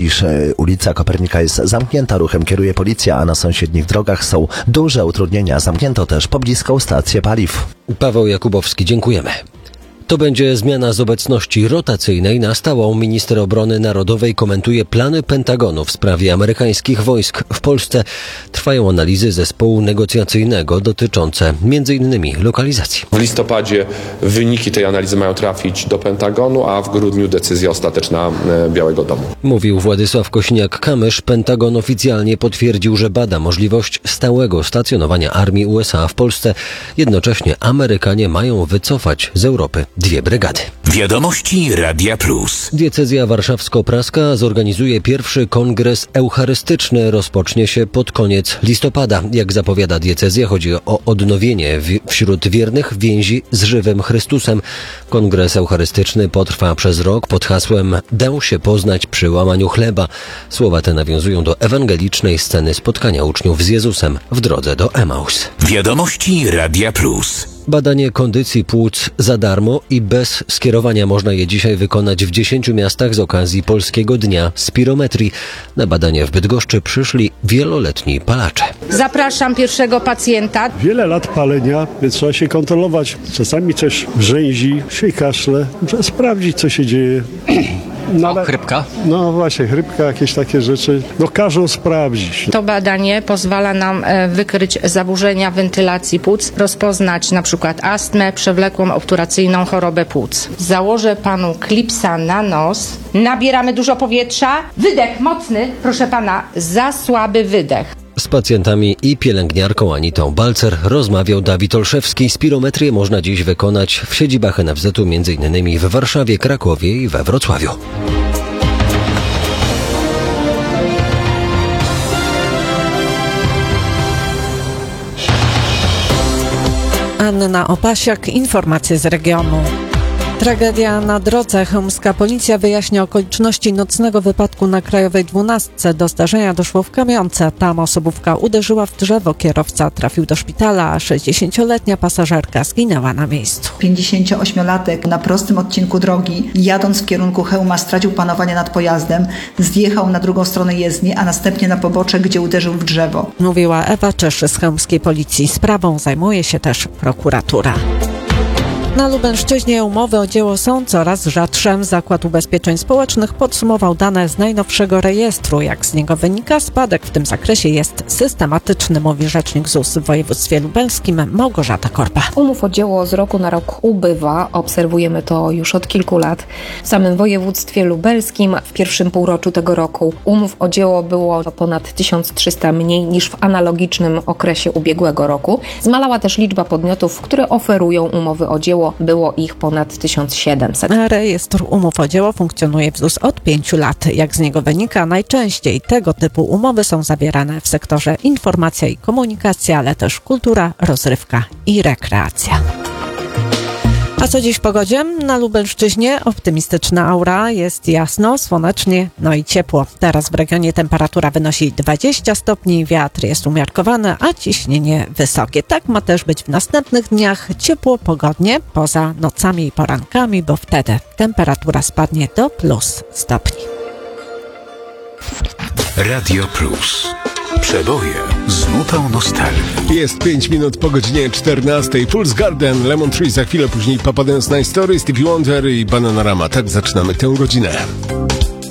dziś ulica Kopernika jest zamknięta, ruchem kieruje policja, a na sąsiednich drogach są duże utrudnienia. Zamknięto też pobliską stację paliw. Paweł Jakubowski, dziękujemy. To będzie zmiana z obecności rotacyjnej na stałą. Minister Obrony Narodowej komentuje plany Pentagonu w sprawie amerykańskich wojsk w Polsce. Trwają analizy zespołu negocjacyjnego dotyczące m.in. lokalizacji. W listopadzie wyniki tej analizy mają trafić do Pentagonu, a w grudniu decyzja ostateczna Białego Domu. Mówił Władysław Kosiniak-Kamysz. Pentagon oficjalnie potwierdził, że bada możliwość stałego stacjonowania armii USA w Polsce. Jednocześnie Amerykanie mają wycofać z Europy 2 brygady. Wiadomości Radia Plus. Diecezja warszawsko-praska zorganizuje pierwszy kongres eucharystyczny. Rozpocznie się pod koniec listopada. Jak zapowiada diecezja, chodzi o odnowienie wśród wiernych więzi z żywym Chrystusem. Kongres eucharystyczny potrwa przez rok pod hasłem „Dał się poznać przy łamaniu chleba”. Słowa te nawiązują do ewangelicznej sceny spotkania uczniów z Jezusem w drodze do Emaus. Wiadomości Radia Plus. Badanie kondycji płuc za darmo i bez skierowania można je dzisiaj wykonać w 10 miastach z okazji Polskiego Dnia Spirometrii. Na badanie w Bydgoszczy przyszli wieloletni palacze. Zapraszam pierwszego pacjenta. Wiele lat palenia, więc trzeba się kontrolować. Czasami coś brzęzi, się kaszle. Trzeba sprawdzić, co się dzieje. Chrypka? No właśnie, chrypka, jakieś takie rzeczy. No każą sprawdzić. To badanie pozwala nam wykryć zaburzenia wentylacji płuc, rozpoznać na przykład astmę, przewlekłą obturacyjną chorobę płuc. Założę panu klipsa na nos. Nabieramy dużo powietrza. Wydech mocny, proszę pana, za słaby wydech. Z pacjentami i pielęgniarką Anitą Balcer rozmawiał Dawid Olszewski. Spirometrię można dziś wykonać w siedzibach NFZ-u, m.in. w Warszawie, Krakowie i we Wrocławiu. Anna Opasiak, informacje z regionu. Tragedia na drodze. Chełmska policja wyjaśnia okoliczności nocnego wypadku na Krajowej 12. Do zdarzenia doszło w Kamionce. Tam osobówka uderzyła w drzewo. Kierowca trafił do szpitala, a 60-letnia pasażerka zginęła na miejscu. 58-latek na prostym odcinku drogi, jadąc w kierunku Chełma, stracił panowanie nad pojazdem, zjechał na drugą stronę jezdni, a następnie na pobocze, gdzie uderzył w drzewo. Mówiła Ewa Czeszy z chełmskiej policji. Sprawą zajmuje się też prokuratura. Na Lubelszczyźnie umowy o dzieło są coraz rzadsze. Zakład Ubezpieczeń Społecznych podsumował dane z najnowszego rejestru. Jak z niego wynika, spadek w tym zakresie jest systematyczny, mówi rzecznik ZUS w województwie lubelskim Małgorzata Korpa. Umów o dzieło z roku na rok ubywa. Obserwujemy to już od kilku lat. W samym województwie lubelskim w pierwszym półroczu tego roku umów o dzieło było ponad 1300 mniej niż w analogicznym okresie ubiegłego roku. Zmalała też liczba podmiotów, które oferują umowy o dzieło. Było ich ponad 1700. Rejestr umów o dzieło funkcjonuje w ZUS od 5 lat. Jak z niego wynika, najczęściej tego typu umowy są zawierane w sektorze informacja i komunikacja, ale też kultura, rozrywka i rekreacja. A co dziś w pogodzie? Na Lubelszczyźnie optymistyczna aura, jest jasno, słonecznie, no i ciepło. Teraz w regionie temperatura wynosi 20 stopni, wiatr jest umiarkowany, a ciśnienie wysokie. Tak ma też być w następnych dniach. Ciepło, pogodnie, poza nocami i porankami, bo wtedy temperatura spadnie do +1 stopni. Radio Plus. Przeboje z nutą nostalgii. Jest 5 minut po godzinie 14. Pulse Garden, Lemon Tree, za chwilę później Papa Dance Night Story, Stevie Wonder i Bananarama. Tak zaczynamy tę godzinę.